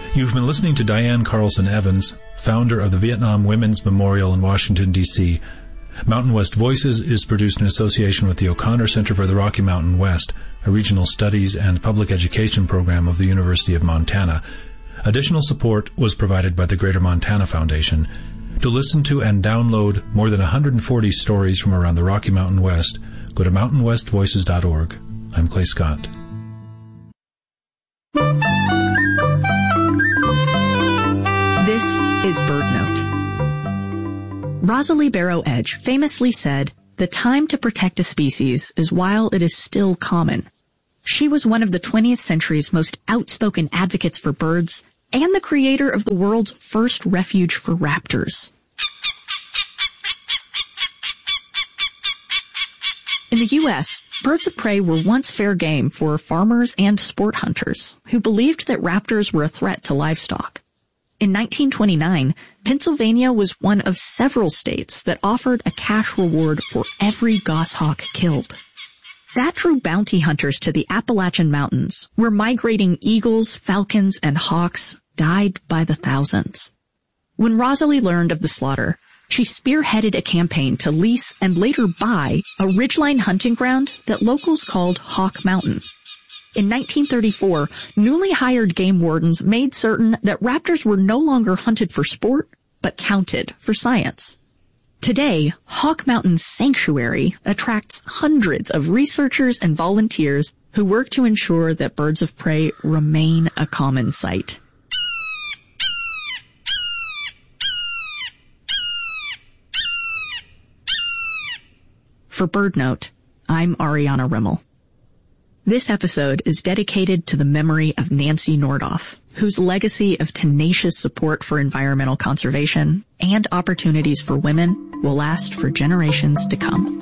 You've been listening to Diane Carlson Evans, founder of the Vietnam Women's Memorial in Washington, D.C. Mountain West Voices is produced in association with the O'Connor Center for the Rocky Mountain West, a regional studies and public education program of the University of Montana. Additional support was provided by the Greater Montana Foundation. To listen to and download more than 140 stories from around the Rocky Mountain West, go to mountainwestvoices.org. I'm Clay Scott. This is BirdNote. Rosalie Barrow Edge famously said, "The time to protect a species is while it is still common." She was one of the 20th century's most outspoken advocates for birds and the creator of the world's first refuge for raptors. In the U.S., birds of prey were once fair game for farmers and sport hunters who believed that raptors were a threat to livestock. In 1929, Pennsylvania was one of several states that offered a cash reward for every goshawk killed. That drew bounty hunters to the Appalachian Mountains, where migrating eagles, falcons, and hawks died by the thousands. When Rosalie learned of the slaughter, she spearheaded a campaign to lease and later buy a ridgeline hunting ground that locals called Hawk Mountain. In 1934, newly hired game wardens made certain that raptors were no longer hunted for sport, but counted for science. Today, Hawk Mountain Sanctuary attracts hundreds of researchers and volunteers who work to ensure that birds of prey remain a common sight. For BirdNote, I'm Ariana Rimmel. This episode is dedicated to the memory of Nancy Nordoff, whose legacy of tenacious support for environmental conservation and opportunities for women will last for generations to come.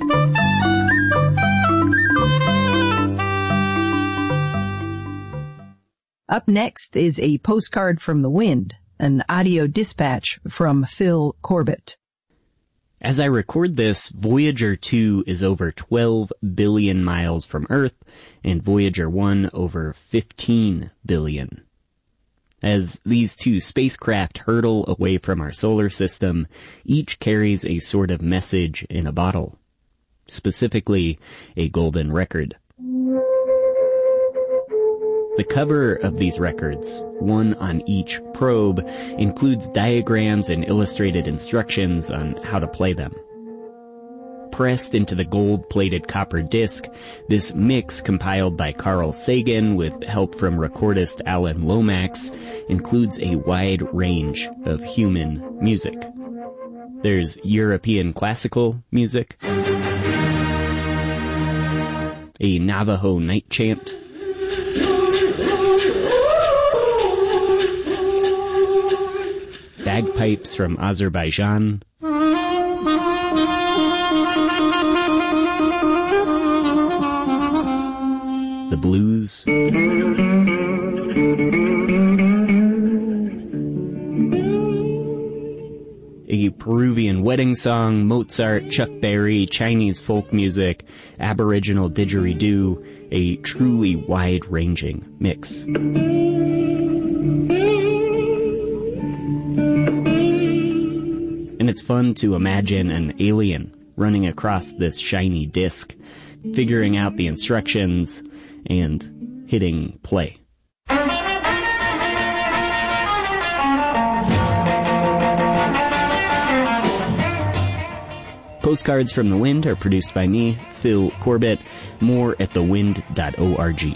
Up next is a postcard from the wind, an audio dispatch from Phil Corbett. As I record this, Voyager 2 is over 12 billion miles from Earth, and Voyager 1 over 15 billion. As these two spacecraft hurtle away from our solar system, each carries a sort of message in a bottle. Specifically, a golden record. The cover of these records, one on each probe, includes diagrams and illustrated instructions on how to play them. Pressed into the gold-plated copper disc, this mix compiled by Carl Sagan with help from recordist Alan Lomax includes a wide range of human music. There's European classical music, a Navajo night chant, bagpipes from Azerbaijan, the blues, a Peruvian wedding song, Mozart, Chuck Berry, Chinese folk music, Aboriginal didgeridoo, a truly wide-ranging mix. And it's fun to imagine an alien running across this shiny disc, figuring out the instructions, and hitting play. Postcards from the Wind are produced by me, Phil Corbett. More at thewind.org.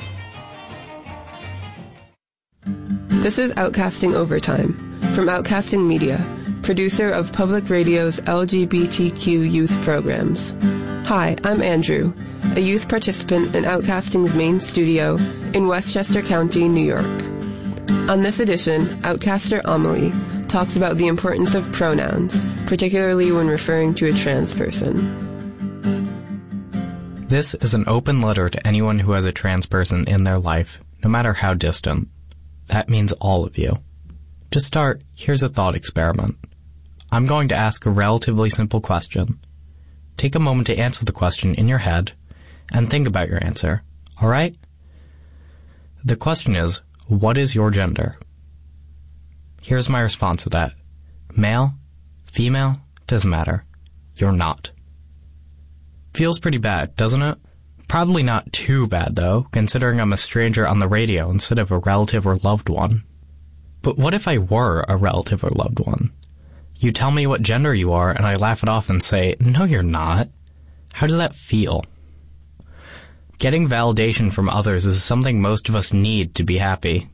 This is Outcasting Overtime from Outcasting Media, producer of Public Radio's LGBTQ youth programs. Hi, I'm Andrew, a youth participant in Outcasting's main studio in Westchester County, New York. On this edition, Outcaster Amelie talks about the importance of pronouns, particularly when referring to a trans person. This is an open letter to anyone who has a trans person in their life, no matter how distant. That means all of you. To start, here's a thought experiment. I'm going to ask a relatively simple question. Take a moment to answer the question in your head and think about your answer, alright? The question is, what is your gender? Here's my response to that. Male? Female? Doesn't matter. You're not. Feels pretty bad, doesn't it? Probably not too bad, though, considering I'm a stranger on the radio instead of a relative or loved one. But what if I were a relative or loved one? You tell me what gender you are, and I laugh it off and say, no, you're not. How does that feel? Getting validation from others is something most of us need to be happy.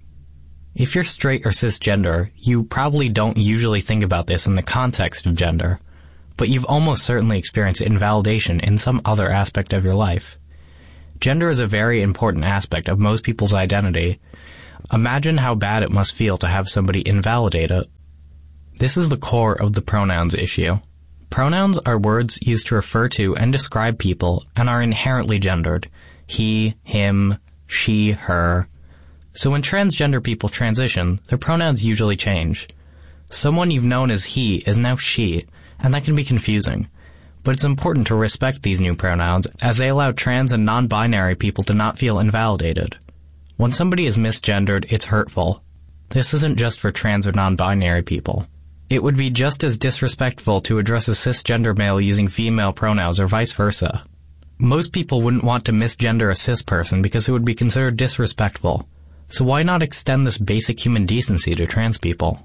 If you're straight or cisgender, you probably don't usually think about this in the context of gender, but you've almost certainly experienced invalidation in some other aspect of your life. Gender is a very important aspect of most people's identity. Imagine how bad it must feel to have somebody invalidate it. This is the core of the pronouns issue. Pronouns are words used to refer to and describe people and are inherently gendered. He, him, she, her. So when transgender people transition, their pronouns usually change. Someone you've known as he is now she, and that can be confusing. But it's important to respect these new pronouns as they allow trans and non-binary people to not feel invalidated. When somebody is misgendered, it's hurtful. This isn't just for trans or non-binary people. It would be just as disrespectful to address a cisgender male using female pronouns or vice versa. Most people wouldn't want to misgender a cis person because it would be considered disrespectful. So why not extend this basic human decency to trans people?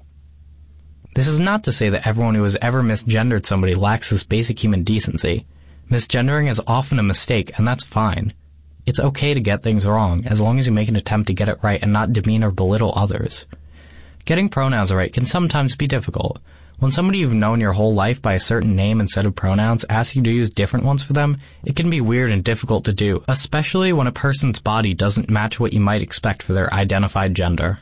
This is not to say that everyone who has ever misgendered somebody lacks this basic human decency. Misgendering is often a mistake, and that's fine. It's okay to get things wrong, as long as you make an attempt to get it right and not demean or belittle others. Getting pronouns right can sometimes be difficult. When somebody you've known your whole life by a certain name instead of pronouns asks you to use different ones for them, it can be weird and difficult to do, especially when a person's body doesn't match what you might expect for their identified gender.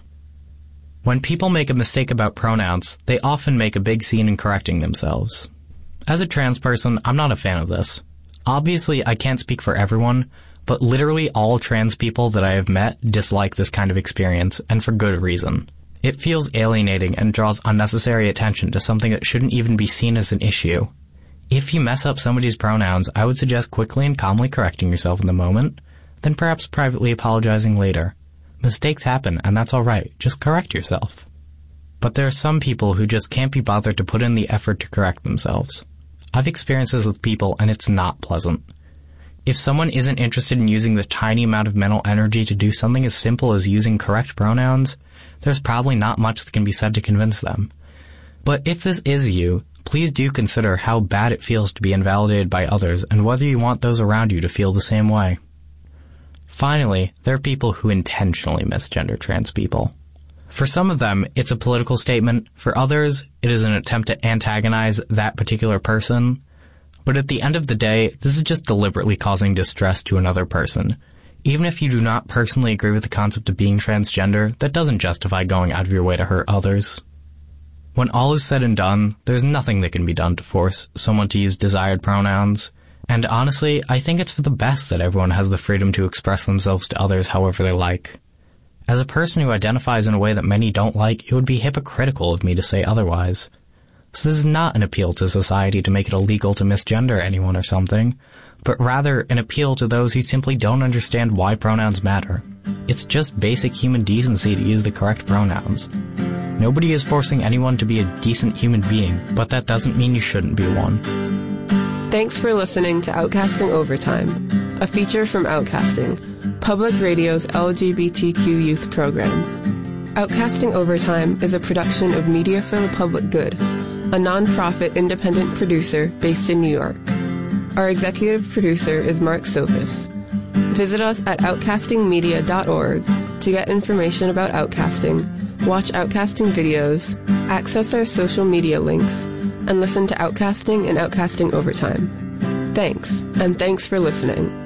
When people make a mistake about pronouns, they often make a big scene in correcting themselves. As a trans person, I'm not a fan of this. Obviously, I can't speak for everyone, but literally all trans people that I have met dislike this kind of experience, and for good reason. It feels alienating and draws unnecessary attention to something that shouldn't even be seen as an issue. If you mess up somebody's pronouns, I would suggest quickly and calmly correcting yourself in the moment, then perhaps privately apologizing later. Mistakes happen, and that's alright. Just correct yourself. But there are some people who just can't be bothered to put in the effort to correct themselves. I've experienced this with people, and it's not pleasant. If someone isn't interested in using the tiny amount of mental energy to do something as simple as using correct pronouns, there's probably not much that can be said to convince them. But if this is you, please do consider how bad it feels to be invalidated by others and whether you want those around you to feel the same way. Finally, there are people who intentionally misgender trans people. For some of them, it's a political statement. For others, it is an attempt to antagonize that particular person. But at the end of the day, this is just deliberately causing distress to another person. Even if you do not personally agree with the concept of being transgender, that doesn't justify going out of your way to hurt others. When all is said and done, there's nothing that can be done to force someone to use desired pronouns. And honestly, I think it's for the best that everyone has the freedom to express themselves to others however they like. As a person who identifies in a way that many don't like, it would be hypocritical of me to say otherwise. So this is not an appeal to society to make it illegal to misgender anyone or something, but rather an appeal to those who simply don't understand why pronouns matter. It's just basic human decency to use the correct pronouns. Nobody is forcing anyone to be a decent human being, but that doesn't mean you shouldn't be one. Thanks for listening to Outcasting Overtime, a feature from Outcasting, Public Radio's LGBTQ youth program. Outcasting Overtime is a production of Media for the Public Good, a non-profit independent producer based in New York. Our executive producer is Mark Sophis. Visit us at outcastingmedia.org to get information about Outcasting, watch Outcasting videos, access our social media links, and listen to Outcasting and Outcasting Overtime. Thanks, and thanks for listening.